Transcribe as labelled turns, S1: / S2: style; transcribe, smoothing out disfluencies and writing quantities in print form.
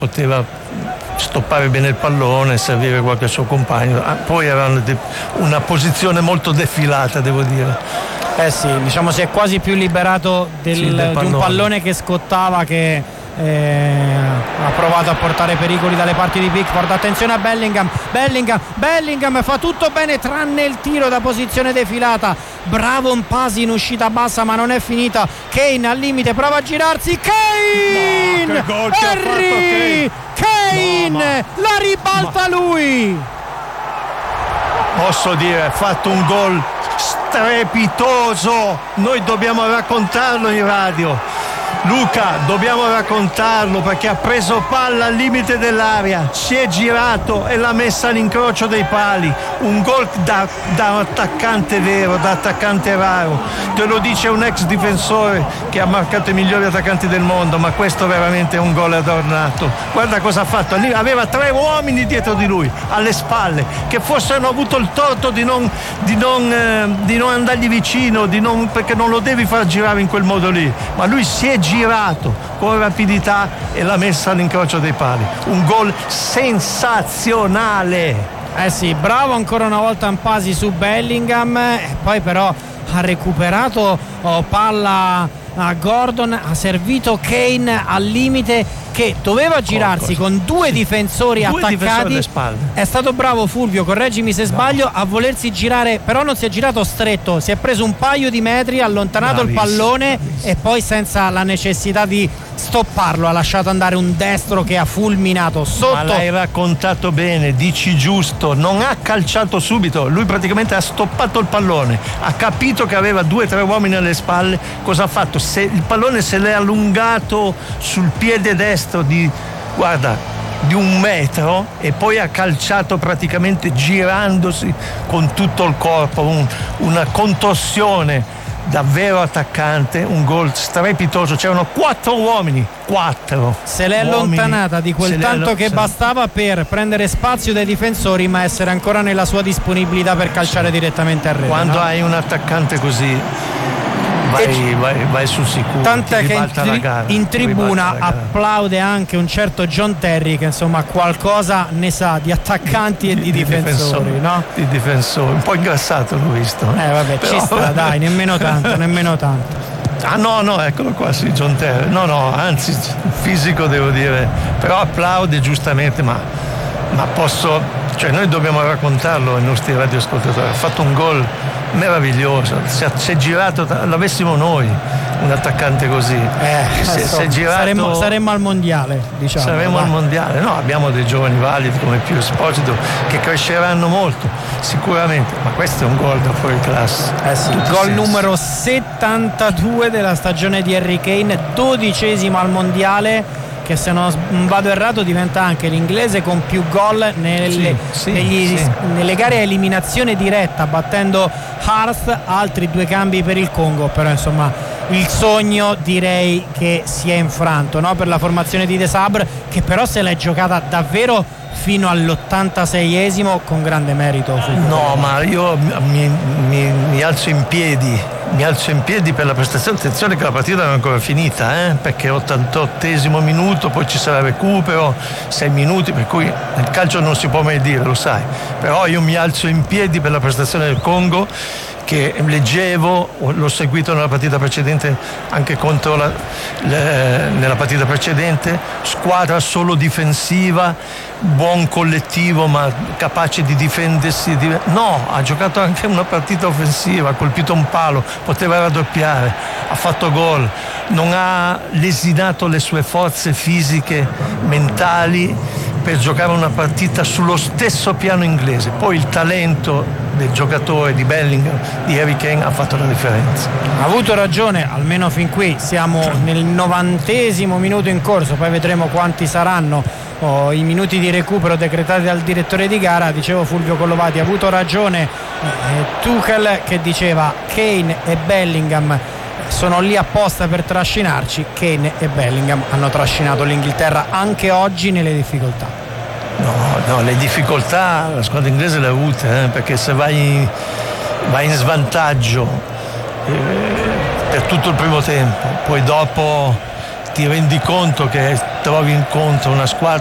S1: poteva stoppare bene il pallone, servire qualche suo compagno. Poi avevano una posizione molto defilata, devo dire.
S2: Sì, diciamo si è quasi più liberato di un pallone che scottava, che ha provato a portare pericoli dalle parti di Pickford. Attenzione a Bellingham fa tutto bene tranne il tiro da posizione defilata. Bravo un Pasi in uscita bassa, ma non è finita. Kane al limite, prova a girarsi. Kane! Kane! La ribalta lui!
S1: Posso dire, ha fatto un gol strepitoso. Noi dobbiamo raccontarlo in radio. Luca, dobbiamo raccontarlo, perché ha preso palla al limite dell'area, si è girato e l'ha messa all'incrocio dei pali. Un gol da attaccante vero, da attaccante raro. Te lo dice un ex difensore che ha marcato i migliori attaccanti del mondo, ma questo veramente è un gol adornato. Guarda cosa ha fatto, aveva 3 uomini dietro di lui, alle spalle, che forse hanno avuto il torto di non andargli vicino, perché non lo devi far girare in quel modo lì, ma lui si è girato con rapidità e l'ha messa all'incrocio dei pali. Un gol sensazionale.
S2: Sì, bravo ancora una volta Ampasi su Bellingham, e poi però ha recuperato palla a Gordon, ha servito Kane al limite, che doveva girarsi con due difensori attaccati. È stato bravo Fulvio, correggimi se sbaglio, a volersi girare, però non si è girato stretto, si è preso un paio di metri, ha allontanato il pallone e poi, senza la necessità di stopparlo, ha lasciato andare un destro che ha fulminato sotto.
S1: Ma l'hai raccontato bene, dici giusto, non ha calciato subito, lui praticamente ha stoppato il pallone, ha capito che aveva 2-3 uomini alle spalle. Cosa ha fatto? Il pallone se l'è allungato sul piede destro di 1 metro, e poi ha calciato praticamente girandosi con tutto il corpo, una contorsione davvero attaccante, un gol strepitoso. C'erano 4 uomini, 4.
S2: Se l'è allontanata di quel tanto che bastava per prendere spazio dai difensori, ma essere ancora nella sua disponibilità per calciare direttamente a rete.
S1: Quando hai un attaccante così vai sul sicuro.
S2: Tant'è che in tribuna applaude anche un certo John Terry, che insomma qualcosa ne sa di attaccanti e di difensori, no?
S1: Di difensori, un po' ingrassato l'ho visto.
S2: Vabbè, però, ci sta, dai, nemmeno tanto.
S1: No, eccolo qua, sì, John Terry. No, anzi, fisico devo dire, però applaude giustamente, ma noi dobbiamo raccontarlo ai nostri radioascoltatori. Ha fatto un gol meraviglioso, si è girato, l'avessimo noi un attaccante così, si è girato,
S2: saremmo al mondiale, diciamo.
S1: Saremmo al mondiale, no, abbiamo dei giovani validi come Pio Esposito che cresceranno molto sicuramente, ma questo è un gol da fuori classe.
S2: Il gol numero 72 della stagione di Harry Kane, 12° al mondiale, che se non vado errato diventa anche l'inglese con più gol nelle gare a eliminazione diretta, battendo Hurst. Altri 2 cambi per il Congo, però insomma il sogno direi che si è infranto, no? Per la formazione di De Sabre, che però se l'è giocata davvero fino all'86esimo con grande merito.
S1: No, ma io mi alzo in piedi per la prestazione. Attenzione che la partita non è ancora finita, perché 88esimo minuto, poi ci sarà recupero, 6 minuti, per cui nel calcio non si può mai dire, lo sai, però io mi alzo in piedi per la prestazione del Congo, che leggevo, l'ho seguito nella partita precedente, anche contro nella partita precedente, squadra solo difensiva, buon collettivo ma capace di difendersi. No, ha giocato anche una partita offensiva, ha colpito un palo, poteva raddoppiare, ha fatto gol, non ha lesinato le sue forze fisiche, mentali, per giocare una partita sullo stesso piano inglese. Poi il talento del giocatore di Bellingham, di Harry Kane, ha fatto la differenza.
S2: Ha avuto ragione, almeno fin qui. Siamo nel 90esimo minuto in corso, poi vedremo quanti saranno i minuti di recupero decretati dal direttore di gara. Dicevo, Fulvio Collovati ha avuto ragione Tuchel, che diceva Kane e Bellingham sono lì apposta per trascinarci. Kane e Bellingham hanno trascinato l'Inghilterra anche oggi nelle difficoltà.
S1: No, le difficoltà la squadra inglese le ha avute, perché se vai in svantaggio per tutto il primo tempo, poi dopo ti rendi conto che trovi incontro una squadra